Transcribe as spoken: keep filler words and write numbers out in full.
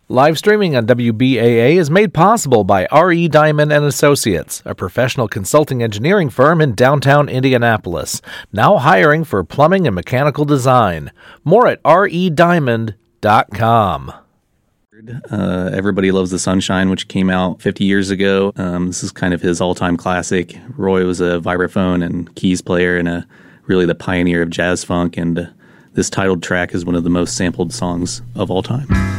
Live streaming on W B A A is made possible by R E. Diamond and Associates, a professional consulting engineering firm in downtown Indianapolis, now hiring for plumbing and mechanical design. More at R E diamond dot com. Uh, Everybody Loves the Sunshine, which came out fifty years ago. Um, this is kind of his all-time classic. Roy was a vibraphone and keys player and a really the pioneer of jazz funk, and uh, this titled track is one of the most sampled songs of all time.